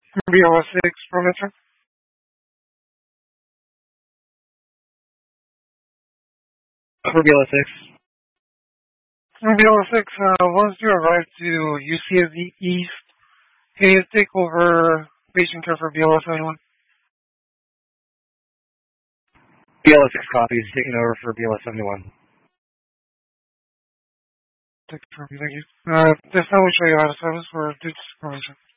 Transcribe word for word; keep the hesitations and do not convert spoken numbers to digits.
B L S six from Metro. For B L S six. B L S six, uh, once you arrive to U C S D East, can you take over patient care for B L S seventy-one? B L S six copies taking over for B L S seventy-one. Thank you. Uh, this time we show you how to service for due to supervision.